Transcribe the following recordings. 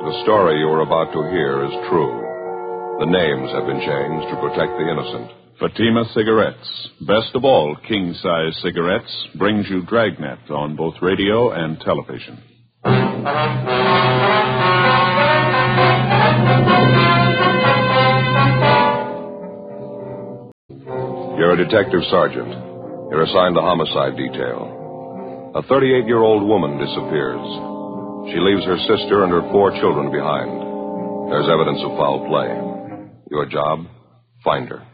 The story you are about to hear is true. The names have been changed to protect the innocent. Fatima Cigarettes, best of all king-size cigarettes, brings you Dragnet on both radio and television. You're a detective sergeant. You're assigned the homicide detail. A 38-year-old woman disappears. She leaves her sister and her 4 children behind. There's evidence of foul play. Your job? Find her.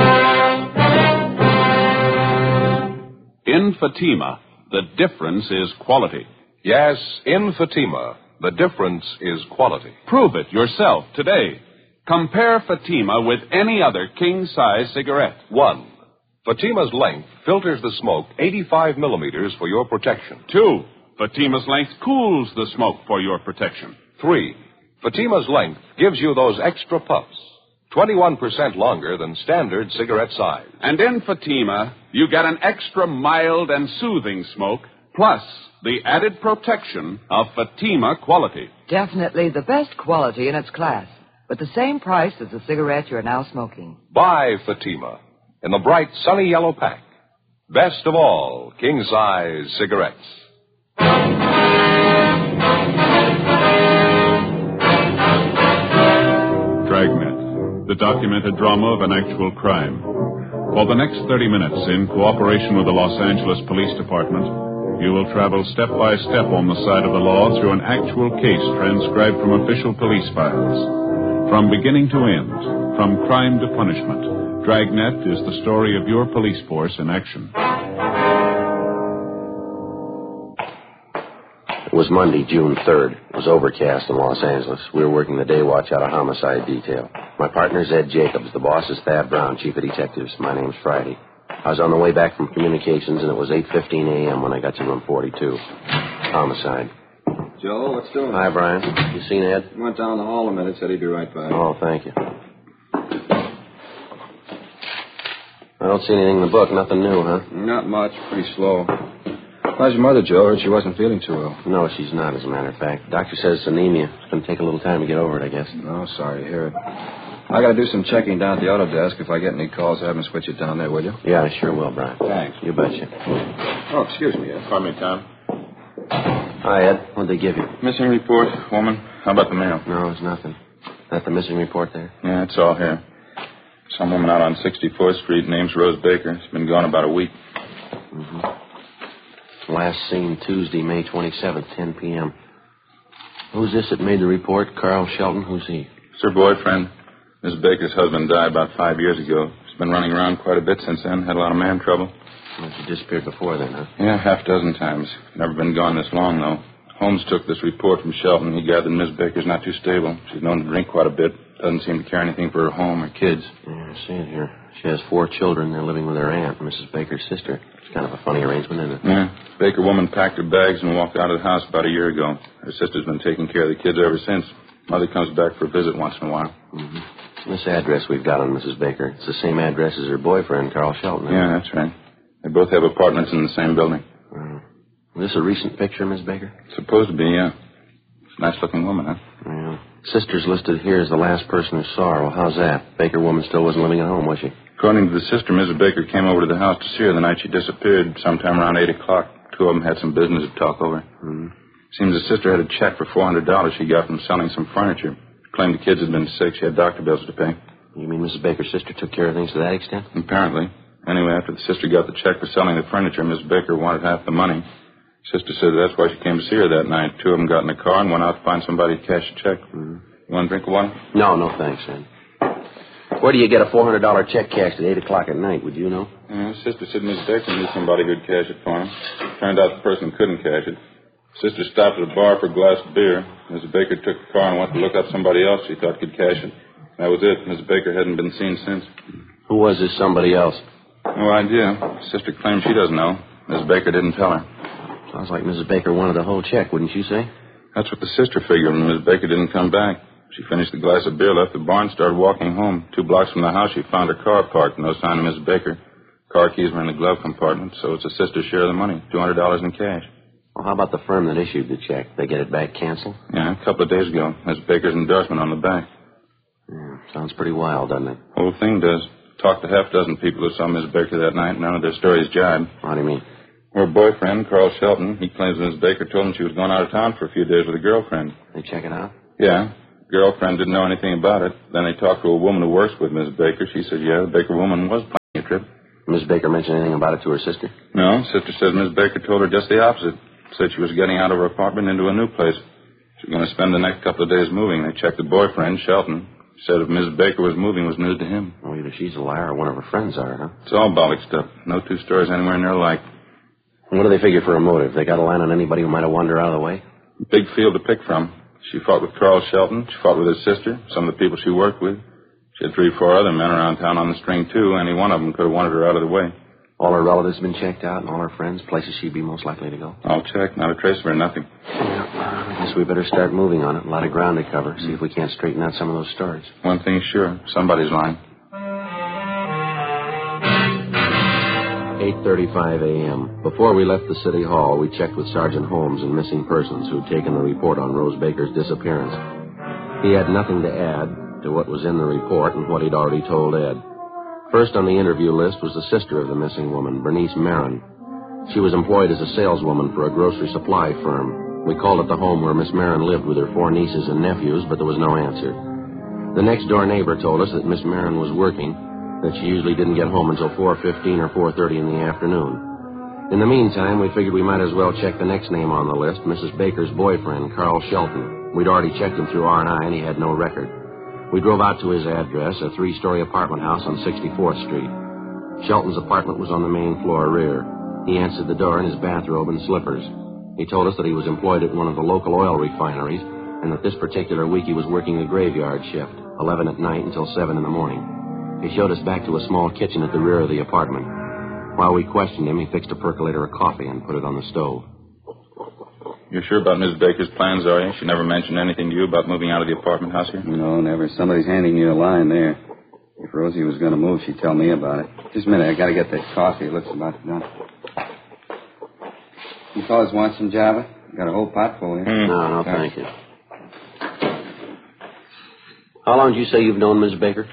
In Fatima, the difference is quality. Yes, in Fatima, the difference is quality. Prove it yourself today. Compare Fatima with any other king-size cigarette. 1. Fatima's length filters the smoke 85 millimeters for your protection. 2. Fatima's length cools the smoke for your protection. 3. Fatima's length gives you those extra puffs, 21% longer than standard cigarette size. And in Fatima, you get an extra mild and soothing smoke, plus the added protection of Fatima quality. Definitely the best quality in its class, but the same price as the cigarette you're now smoking. Buy Fatima in the bright, sunny yellow pack. Best of all, king-size cigarettes. Dragnet, the documented drama of an actual crime. For the next 30 minutes, in cooperation with the Los Angeles Police Department, you will travel step by step on the side of the law through an actual case transcribed from official police files. From beginning to end, from crime to punishment, Dragnet is the story of your police force in action. It was Monday, June 3rd. It was overcast in Los Angeles. We were working the day watch out of homicide detail. My partner's Ed Jacobs. The boss is Thad Brown, chief of detectives. My name's Friday. I was on the way back from communications, and it was 8:15 a.m. when I got to room 42. Homicide. Joe, what's doing? Hi, Brian. You seen Ed? Went down the hall a minute, said he'd be right back. Oh, thank you. I don't see anything in the book. Nothing new, huh? Not much. Pretty slow. How's your mother, Joe? Heard she wasn't feeling too well. No, she's not, as a matter of fact. Doctor says it's anemia. It's going to take a little time to get over it, I guess. No, sorry to hear it. I got to do some checking down at the auto desk. If I get any calls, have them switch it down there, will you? Yeah, I sure will, Brian. Thanks. You betcha. Oh, excuse me, Ed. Pardon me, Tom. Hi, Ed. What'd they give you? Missing report, woman. How about the mail? No, it's nothing. That the missing report there? Yeah, it's all here. Some woman out on 64th Street, name's Rose Baker. She's been gone about a week. Mm-hmm. Last seen Tuesday, May 27th, 10 p.m. Who's this that made the report? Carl Shelton? Who's he? It's her boyfriend. Miss Baker's husband died about 5 years ago. She's been running around quite a bit since then. Had a lot of man trouble. Well, she disappeared before then, huh? Yeah, half a dozen times. Never been gone this long, though. Holmes took this report from Shelton. He gathered Miss Baker's not too stable. She's known to drink quite a bit. Doesn't seem to care anything for her home or kids. Yeah, I see it here. She has 4 children. They're living with her aunt, Mrs. Baker's sister. It's kind of a funny arrangement, isn't it? Yeah. Baker woman packed her bags and walked out of the house about a year ago. Her sister's been taking care of the kids ever since. Mother comes back for a visit once in a while. Mm-hmm. This address we've got on Mrs. Baker, it's the same address as her boyfriend, Carl Shelton. Yeah, that's right. They both have apartments in the same building. Is this a recent picture, Miss Baker? Supposed to be, yeah. It's a nice-looking woman, huh? Yeah. Sister's listed here as the last person who saw her. Well, how's that? Baker woman still wasn't living at home, was she? According to the sister, Mrs. Baker came over to the house to see her the night she disappeared, sometime around 8 o'clock. 2 of them had some business to talk over. Mm-hmm. Seems the sister had a check for $400 she got from selling some furniture. Claimed the kids had been sick. She had doctor bills to pay. You mean Mrs. Baker's sister took care of things to that extent? Apparently. Anyway, after the sister got the check for selling the furniture, Miss Baker wanted half the money. Sister said that's why she came to see her that night. 2 of them got in the car and went out to find somebody to cash the check. Mm-hmm. You want a drink of water? No, thanks, Ed. Where do you get a $400 check cashed at 8 o'clock at night? Would you know? Yeah, Sister said Miss Baker knew somebody who'd cash it for him. Turned out the person couldn't cash it. Sister stopped at a bar for a glass of beer. Mrs. Baker took the car and went to look up somebody else she thought could cash it. That was it. Mrs. Baker hadn't been seen since. Who was this somebody else? No idea. Sister claims she doesn't know. Mrs. Baker didn't tell her. Sounds like Mrs. Baker wanted the whole check, wouldn't you say? That's what the sister figured when Mrs. Baker didn't come back. She finished the glass of beer, left the barn, started walking home. 2 blocks from the house, she found her car parked. No sign of Mrs. Baker. Car keys were in the glove compartment, so it's the sister's share of the money, $200 in cash. Well, how about the firm that issued the check? They get it back canceled? Yeah, a couple of days ago. There's Baker's endorsement on the back. Yeah, sounds pretty wild, doesn't it? Whole thing does. Talked to half a dozen people who saw Miss Baker that night, and none of their stories jibe. What do you mean? Her boyfriend, Carl Shelton, he claims Miss Baker told him she was going out of town for a few days with a girlfriend. They check it out? Yeah. Girlfriend didn't know anything about it. Then they talked to a woman who works with Miss Baker. She said, yeah, the Baker woman was planning a trip. Miss Baker mention anything about it to her sister? No, sister says Miss Baker told her just the opposite. Said she was getting out of her apartment into a new place. She was going to spend the next couple of days moving. They checked the boyfriend, Shelton. Said if Miss Baker was moving, it was news to him. Oh, either she's a liar or one of her friends are, huh? It's all bollock stuff. No two stories anywhere near alike. What do they figure for a motive? They got a line on anybody who might have wandered out of the way? Big field to pick from. She fought with Carl Shelton. She fought with his sister, some of the people she worked with. She had 3 or 4 other men around town on the string, too. Any one of them could have wanted her out of the way. All her relatives been checked out and all her friends, places she'd be most likely to go? All checked. Not a trace of her, nothing. Yeah, I guess we better start moving on it. A lot of ground to cover. See if we can't straighten out some of those stories. One thing's sure. Somebody's lying. 8:35 a.m. Before we left the city hall, we checked with Sergeant Holmes and Missing Persons, who'd taken the report on Rose Baker's disappearance. He had nothing to add to what was in the report and what he'd already told Ed. First on the interview list was the sister of the missing woman, Bernice Marin. She was employed as a saleswoman for a grocery supply firm. We called at the home where Miss Marin lived with her 4 nieces and nephews, but there was no answer. The next-door neighbor told us that Miss Marin was working, that she usually didn't get home until 4:15 or 4:30 in the afternoon. In the meantime, we figured we might as well check the next name on the list, Mrs. Baker's boyfriend, Carl Shelton. We'd already checked him through R&I, and he had no record. We drove out to his address, a 3-story apartment house on 64th Street. Shelton's apartment was on the main floor rear. He answered the door in his bathrobe and slippers. He told us that he was employed at one of the local oil refineries, and that this particular week he was working a graveyard shift, 11 at night until 7 in the morning. He showed us back to a small kitchen at the rear of the apartment. While we questioned him, he fixed a percolator of coffee and put it on the stove. You're sure about Miss Baker's plans, are you? She never mentioned anything to you about moving out of the apartment house here? No, never. Somebody's handing you a line there. If Rosie was going to move, she'd tell me about it. Just a minute, I got to get that coffee. It looks about done. You fellas want some Java? Got a whole pot full here. No, thank you. How long did you say you've known Miss Baker?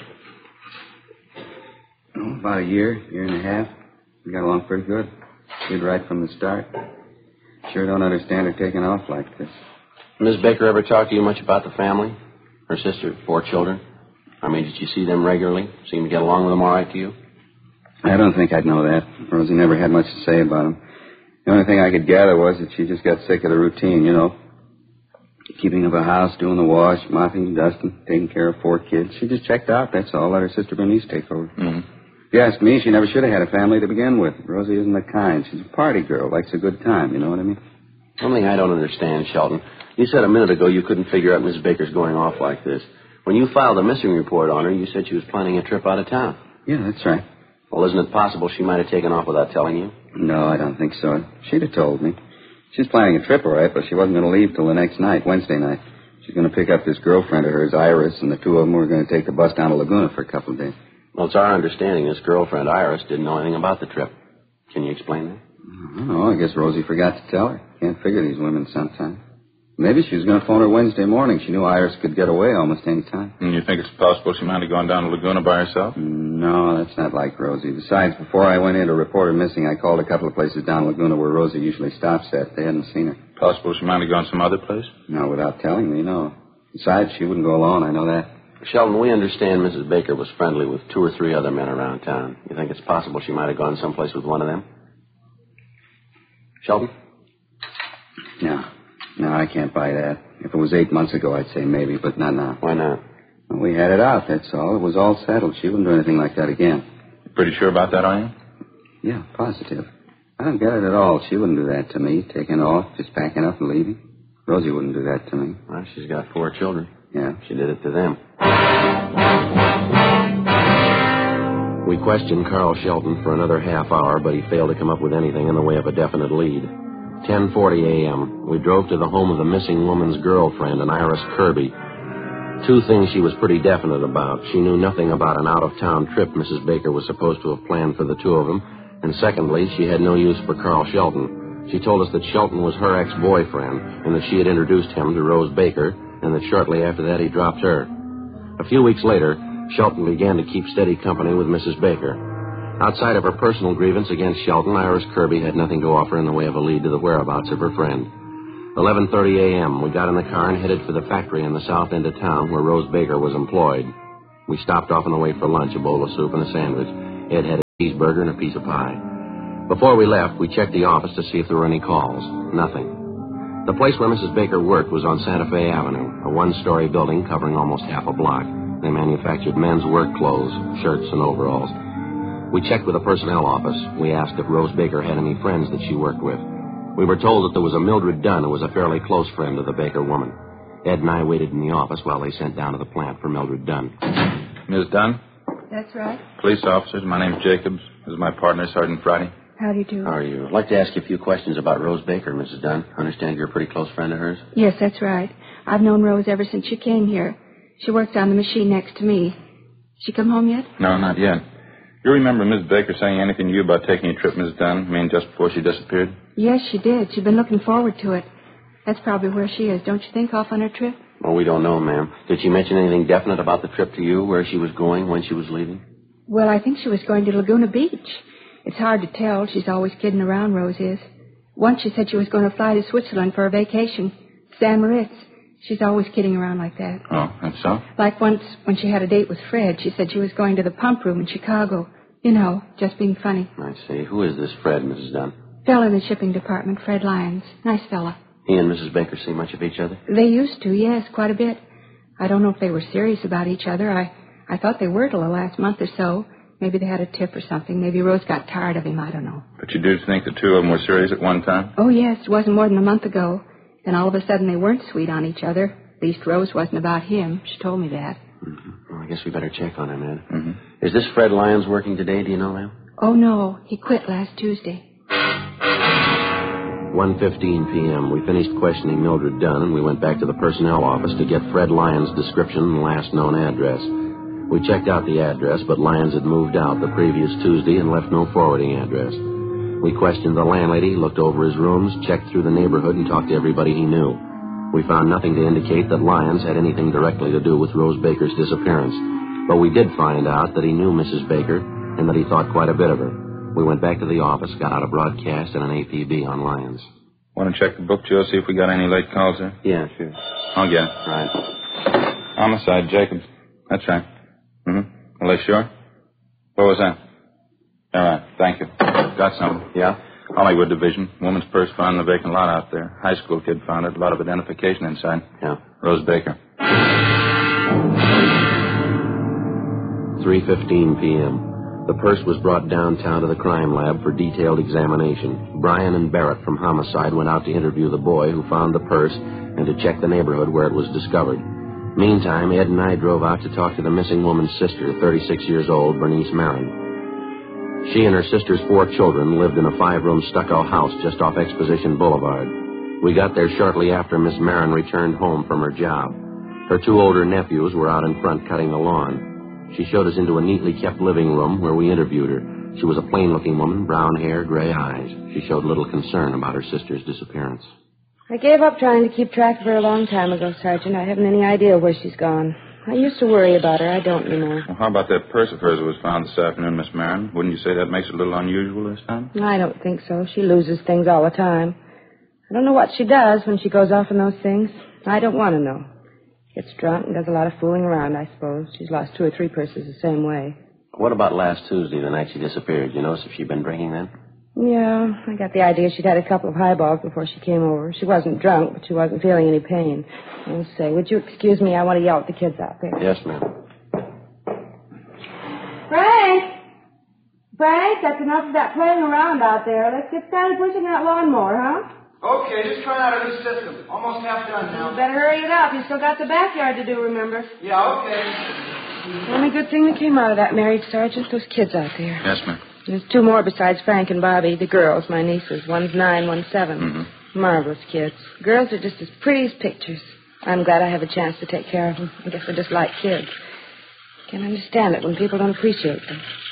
Oh, about a year and a half. We got along pretty good. Did right from the start. Sure don't understand her taking off like this. Miss Baker ever talk to you much about the family? Her sister, 4 children? I mean, did you see them regularly? Seem to get along with them all right to you? I don't think I'd know that. Rosie never had much to say about them. The only thing I could gather was that she just got sick of the routine, you know. Keeping up a house, doing the wash, mopping, dusting, taking care of 4 kids. She just checked out, that's all. Let her sister Bernice take over. Mm-hmm. If you ask me, she never should have had a family to begin with. Rosie isn't the kind. She's a party girl, likes a good time, you know what I mean? Something I don't understand, Shelton. You said a minute ago you couldn't figure out Miss Baker's going off like this. When you filed a missing report on her, you said she was planning a trip out of town. Yeah, that's right. Well, isn't it possible she might have taken off without telling you? No, I don't think so. She'd have told me. She's planning a trip, all right, but she wasn't going to leave till the next night, Wednesday night. She's going to pick up this girlfriend of hers, Iris, and the 2 of them were going to take the bus down to Laguna for a couple of days. Well, it's our understanding this girlfriend, Iris, didn't know anything about the trip. Can you explain that? I don't know. I guess Rosie forgot to tell her. Can't figure these women sometimes. Maybe she was going to phone her Wednesday morning. She knew Iris could get away almost any time. And you think it's possible she might have gone down to Laguna by herself? No, that's not like Rosie. Besides, before I went in to report her missing, I called a couple of places down Laguna where Rosie usually stops at. They hadn't seen her. Possible she might have gone some other place? No, without telling me, no. Besides, she wouldn't go alone. I know that. Sheldon, we understand Mrs. Baker was friendly with 2 or 3 other men around town. You think it's possible she might have gone someplace with one of them? Sheldon? No, I can't buy that. If it was 8 months ago, I'd say maybe, but not now. Why not? Well, we had it out, that's all. It was all settled. She wouldn't do anything like that again. You pretty sure about that, are you? Yeah, positive. I don't get it at all. She wouldn't do that to me, taking off, just packing up and leaving. Rosie wouldn't do that to me. Well, she's got 4 children. Yeah. She did it to them. We questioned Carl Shelton for another half hour, but he failed to come up with anything in the way of a definite lead. 10:40 a.m. We drove to the home of the missing woman's girlfriend, an Iris Kirby. 2 things she was pretty definite about. She knew nothing about an out-of-town trip Mrs. Baker was supposed to have planned for the 2 of them. And secondly, she had no use for Carl Shelton. She told us that Shelton was her ex-boyfriend and that she had introduced him to Rose Baker and that shortly after that he dropped her. A few weeks later, Shelton began to keep steady company with Mrs. Baker. Outside of her personal grievance against Shelton, Iris Kirby had nothing to offer in the way of a lead to the whereabouts of her friend. 11:30 a.m., we got in the car and headed for the factory in the south end of town where Rose Baker was employed. We stopped off on the way for lunch, a bowl of soup and a sandwich. Ed had a cheeseburger and a piece of pie. Before we left, we checked the office to see if there were any calls. Nothing. The place where Mrs. Baker worked was on Santa Fe Avenue, a one-story building covering almost half a block. They manufactured men's work clothes, shirts, and overalls. We checked with the personnel office. We asked if Rose Baker had any friends that she worked with. We were told that there was a Mildred Dunn who was a fairly close friend of the Baker woman. Ed and I waited in the office while they sent down to the plant for Mildred Dunn. Ms. Dunn? That's right. Police officers. My name's Jacobs. This is my partner, Sergeant Friday. How do you do? How are you? I'd like to ask you a few questions about Rose Baker, Mrs. Dunn. I understand you're a pretty close friend of hers. Yes, that's right. I've known Rose ever since she came here. She works on the machine next to me. She come home yet? No, not yet. You remember Miss Baker saying anything to you about taking a trip, Ms. Dunn? I mean, just before she disappeared? Yes, she did. She'd been looking forward to it. That's probably where she is, don't you think, off on her trip? Well, we don't know, ma'am. Did she mention anything definite about the trip to you, where she was going, when she was leaving? Well, I think she was going to Laguna Beach. It's hard to tell. She's always kidding around, Rose is. Once she said she was going to fly to Switzerland for a vacation. San Moritz. She's always kidding around like that. Oh, that's so? Like once when she had a date with Fred, she said she was going to the pump room in Chicago. You know, just being funny. I see. Who is this Fred, Mrs. Dunn? Fella in the shipping department, Fred Lyons. Nice fella. He and Mrs. Baker see much of each other? They used to, yes, quite a bit. I don't know if they were serious about each other. I thought they were till the last month or so. Maybe they had a tiff or something. Maybe Rose got tired of him. I don't know. But you do think the two of them were serious at one time? Oh, yes. It wasn't more than a month ago. Then all of a sudden they weren't sweet on each other. At least Rose wasn't about him. She told me that. Mm-hmm. Well, I guess we better check on him, Ed. Mm-hmm. Is this Fred Lyons working today? Do you know, ma'am? Oh, no. He quit last Tuesday. 1:15 p.m. We finished questioning Mildred Dunn, and we went back to the personnel office to get Fred Lyons' description and last known address. We checked out the address, but Lyons had moved out the previous Tuesday and left no forwarding address. We questioned the landlady, looked over his rooms, checked through the neighborhood, and talked to everybody he knew. We found nothing to indicate that Lyons had anything directly to do with Rose Baker's disappearance. But we did find out that he knew Mrs. Baker and that he thought quite a bit of her. We went back to the office, got out a broadcast and an APB on Lyons. Want to check the book, Joe, see if we got any late calls there? Yeah, sure. I'll get it. Right. Homicide, Jacobs. That's right. Mm-hmm. Are they sure? What was that? All right, thank you. Got something. Yeah? Hollywood Division. Woman's purse found in the vacant lot out there. High school kid found it. A lot of identification inside. Yeah. Rose Baker. 3:15 p.m. The purse was brought downtown to the crime lab for detailed examination. Bryan and Barrett from Homicide went out to interview the boy who found the purse and to check the neighborhood where it was discovered. Meantime, Ed and I drove out to talk to the missing woman's sister, 36 years old, Bernice Marin. She and her sister's 4 children lived in a 5-room stucco house just off Exposition Boulevard. We got there shortly after Miss Marin returned home from her job. Her 2 older nephews were out in front cutting the lawn. She showed us into a neatly kept living room where we interviewed her. She was a plain-looking woman, brown hair, gray eyes. She showed little concern about her sister's disappearance. I gave up trying to keep track of her a long time ago, Sergeant. I haven't any idea where she's gone. I used to worry about her. I don't anymore. Well, how about that purse of hers that was found this afternoon, Miss Marin? Wouldn't you say that makes it a little unusual this time? I don't think so. She loses things all the time. I don't know what she does when she goes off on those things. I don't want to know. Gets drunk and does a lot of fooling around, I suppose. She's lost 2 or 3 purses the same way. What about last Tuesday, the night she disappeared? You notice if she'd been drinking then? Yeah, I got the idea she'd had a couple of highballs before she came over. She wasn't drunk, but she wasn't feeling any pain. I'll say, would you excuse me? I want to yell at the kids out there. Yes, ma'am. Frank, that's enough of that playing around out there. Let's get started pushing that lawnmower, huh? Okay, just trying out a new system. Almost half done now. You better hurry it up. You still got the backyard to do, remember? Yeah, okay. The only good thing that came out of that marriage, Sergeant, those kids out there. Yes, ma'am. There's 2 more besides Frank and Bobby, the girls, my nieces. One's 9, one's 7. Mm-hmm. Marvelous kids. Girls are just as pretty as pictures. I'm glad I have a chance to take care of them. I guess they're just like kids. Can't understand it when people don't appreciate them.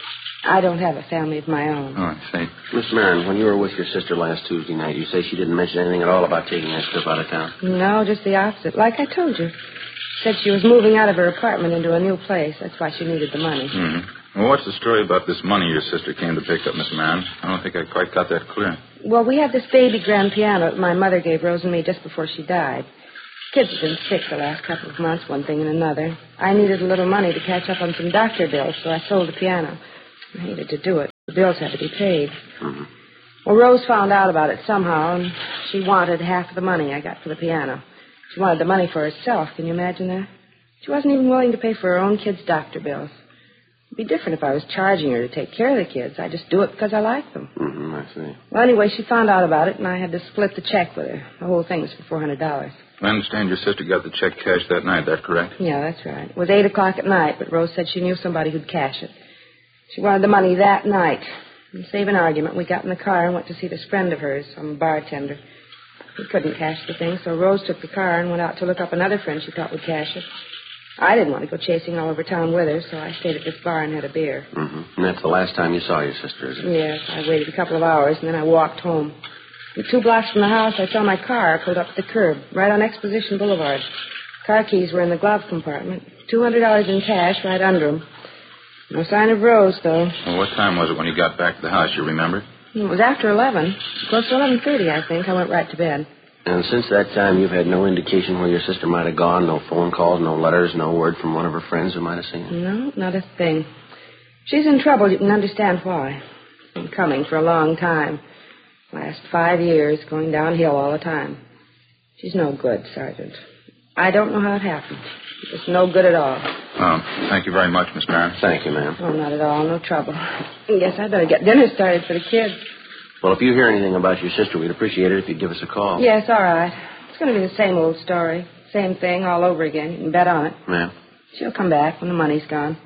I don't have a family of my own. Oh, I see. Miss Marin, when you were with your sister last Tuesday night, you say she didn't mention anything at all about taking that trip out of town? No, just the opposite. Like I told you. Said she was moving out of her apartment into a new place. That's why she needed the money. Mm-hmm. Well, what's the story about this money your sister came to pick up, Miss Marin? I don't think I quite got that clear. Well, we have this baby grand piano that my mother gave Rose and me just before she died. Kids have been sick the last couple of months, one thing and another. I needed a little money to catch up on some doctor bills, so I sold the piano. I hated to do it. The bills had to be paid. Mm-hmm. Well, Rose found out about it somehow, and she wanted half of the money I got for the piano. She wanted the money for herself. Can you imagine that? She wasn't even willing to pay for her own kids' doctor bills. It'd be different if I was charging her to take care of the kids. I just do it because I like them. Mm-hmm, I see. Well, anyway, she found out about it, and I had to split the check with her. The whole thing was for $400. I understand your sister got the check cashed that night. That correct? Yeah, that's right. It was 8 o'clock at night, but Rose said she knew somebody who'd cash it. She wanted the money that night. And to save an argument, we got in the car and went to see this friend of hers, some bartender. He couldn't cash the thing, so Rose took the car and went out to look up another friend she thought would cash it. I didn't want to go chasing all over town with her, so I stayed at this bar and had a beer. Mm-hmm. And that's the last time you saw your sister, is it? Yes, I waited a couple of hours, and then I walked home. And 2 blocks from the house, I saw my car pulled up to the curb, right on Exposition Boulevard. Car keys were in the glove compartment. $200 in cash right under them. No sign of Rose, though. Well, what time was it when you got back to the house? You remember? It was after 11. Close to 11:30, I think. I went right to bed. And since that time, you've had no indication where your sister might have gone? No phone calls, no letters, no word from one of her friends who might have seen her? No, not a thing. If she's in trouble, you can understand why. It's been coming for a long time. Last 5 years, going downhill all the time. She's no good, Sergeant. I don't know how it happened. She's just no good at all. Oh, thank you very much, Miss Marin. Thank you, ma'am. Oh, not at all. No trouble. I guess I better get dinner started for the kids. Well, if you hear anything about your sister, we'd appreciate it if you'd give us a call. Yes, all right. It's going to be the same old story. Same thing all over again. You can bet on it. Ma'am? She'll come back when the money's gone.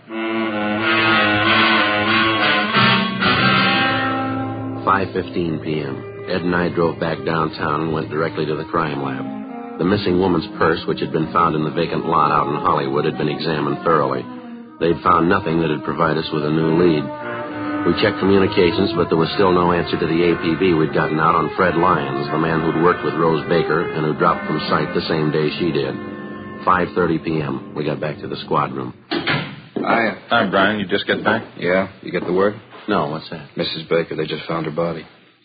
5:15 p.m. Ed and I drove back downtown and went directly to the crime lab. The missing woman's purse, which had been found in the vacant lot out in Hollywood, had been examined thoroughly. They'd found nothing that would provide us with a new lead. We checked communications, but there was still no answer to the APB we'd gotten out on Fred Lyons, the man who'd worked with Rose Baker and who dropped from sight the same day she did. 5:30 p.m. We got back to the squad room. Hi, Brian. You just get back? Yeah? You get the word? No, what's that? Mrs. Baker, they just found her body.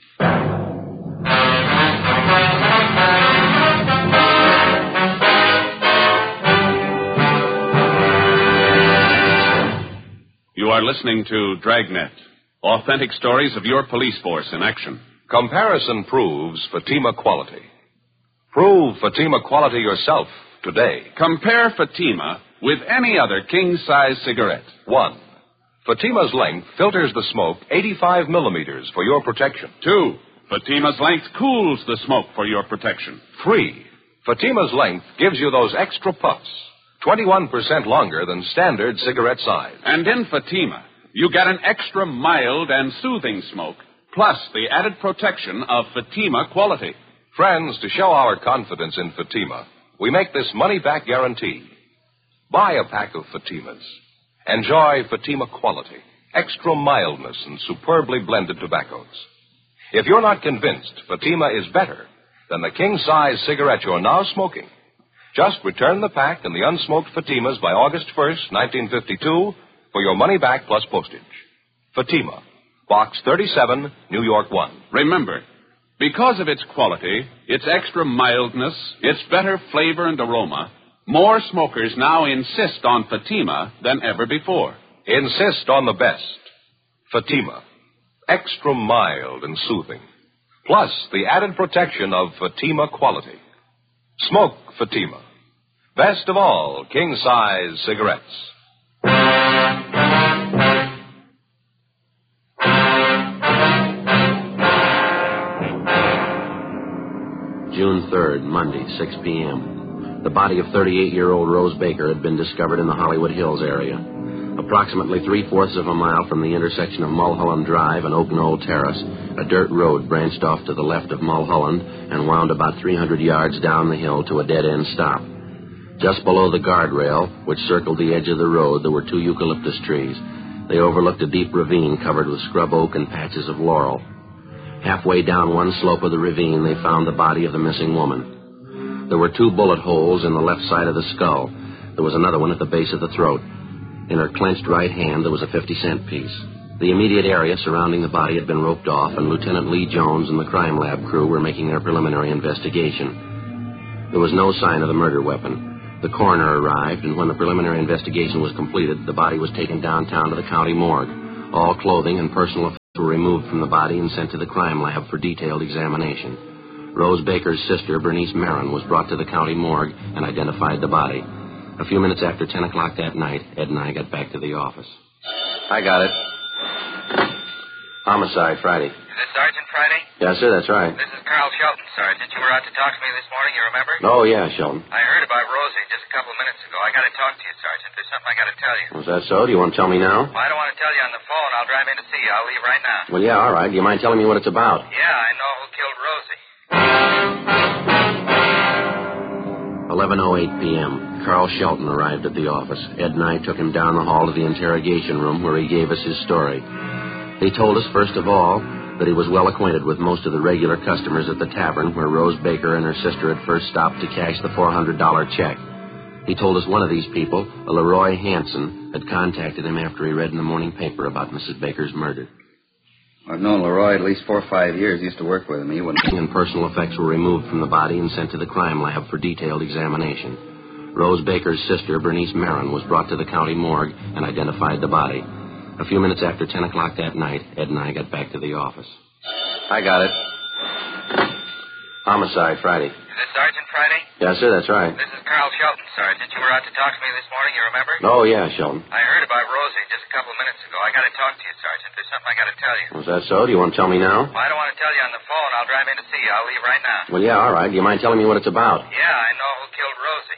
You are listening to Dragnet, authentic stories of your police force in action. Comparison proves Fatima quality. Prove Fatima quality yourself today. Compare Fatima with any other king-size cigarette. 1. Fatima's length filters the smoke 85 millimeters for your protection. 2. Fatima's length cools the smoke for your protection. 3. Fatima's length gives you those extra puffs, 21% longer than standard cigarette size. And in Fatima, you get an extra mild and soothing smoke, plus the added protection of Fatima quality. Friends, to show our confidence in Fatima, we make this money-back guarantee. Buy a pack of Fatimas. Enjoy Fatima quality, extra mildness, and superbly blended tobaccos. If you're not convinced Fatima is better than the king-size cigarette you're now smoking, just return the pack and the unsmoked Fatimas by August 1st, 1952, for your money back plus postage. Fatima, Box 37, New York 1. Remember, because of its quality, its extra mildness, its better flavor and aroma, more smokers now insist on Fatima than ever before. Insist on the best. Fatima, extra mild and soothing, plus the added protection of Fatima quality. Smoke Fatima. Best of all, king-size cigarettes. June 3rd, Monday, 6 p.m. The body of 38-year-old Rose Baker had been discovered in the Hollywood Hills area. Approximately 3/4 of a mile from the intersection of Mulholland Drive and Oak Knoll Terrace, a dirt road branched off to the left of Mulholland and wound about 300 yards down the hill to a dead-end stop. Just below the guardrail, which circled the edge of the road, there were 2 eucalyptus trees. They overlooked a deep ravine covered with scrub oak and patches of laurel. Halfway down one slope of the ravine, they found the body of the missing woman. There were 2 bullet holes in the left side of the skull. There was another one at the base of the throat. In her clenched right hand, there was a 50-cent piece. The immediate area surrounding the body had been roped off, and Lieutenant Lee Jones and the crime lab crew were making their preliminary investigation. There was no sign of the murder weapon. The coroner arrived, and when the preliminary investigation was completed, the body was taken downtown to the county morgue. All clothing and personal effects were removed from the body and sent to the crime lab for detailed examination. Rose Baker's sister, Bernice Marin, was brought to the county morgue and identified the body. A few minutes after 10 o'clock that night, Ed and I got back to the office. I got it. Homicide, Friday. Is this Sergeant Friday? Yes, sir, that's right. This is Carl Shelton, Sergeant. You were out to talk to me this morning, you remember? Oh, yeah, Shelton. I heard about Rosie just a couple of minutes ago. I got to talk to you, Sergeant. There's something I got to tell you. Was that so? Do you want to tell me now? Well, I don't want to tell you on the phone. I'll drive in to see you. I'll leave right now. Well, yeah, all right. Do you mind telling me what it's about? Yeah, I know who killed Rosie. 11:08 p.m. Carl Shelton arrived at the office. Ed and I took him down the hall to the interrogation room where he gave us his story. He told us, first of all, that he was well acquainted with most of the regular customers at the tavern where Rose Baker and her sister had first stopped to cash the $400 check. He told us one of these people, a Leroy Hansen, had contacted him after he read in the morning paper about Mrs. Baker's murder. I've known Leroy at least 4 or 5 years. He used to work with him. He wouldn't... And personal effects were removed from the body and sent to the crime lab for detailed examination. Rose Baker's sister, Bernice Marin, was brought to the county morgue and identified the body. A few minutes after 10 o'clock that night, Ed and I got back to the office. I got it. Homicide, Friday. Is this Sergeant Friday? Yes, sir, that's right. This is Carl Shelton, Sergeant. You were out to talk to me this morning, you remember? Oh, yeah, Shelton. I heard about Rosie just a couple of minutes ago. I got to talk to you, Sergeant. There's something I got to tell you. Was that so? Do you want to tell me now? Well, I don't want to tell you on the phone. I'll drive in to see you. I'll leave right now. Well, yeah, all right. Do you mind telling me what it's about? Yeah, I know who killed Rosie.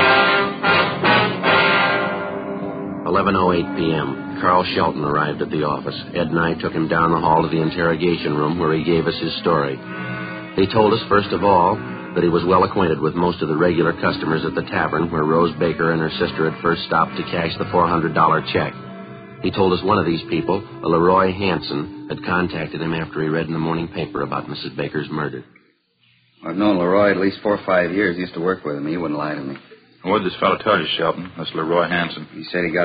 11:08 p.m. Carl Shelton arrived at the office. Ed and I took him down the hall to the interrogation room where he gave us his story. He told us, first of all, that he was well acquainted with most of the regular customers at the tavern where Rose Baker and her sister had first stopped to cash the $400 check. He told us one of these people, a Leroy Hansen, had contacted him after he read in the morning paper about Mrs. Baker's murder. I've known Leroy at least 4 or 5 years. He used to work with him. He wouldn't lie to me. What did this fellow tell you, Shelton? That's Leroy Hansen. He said he got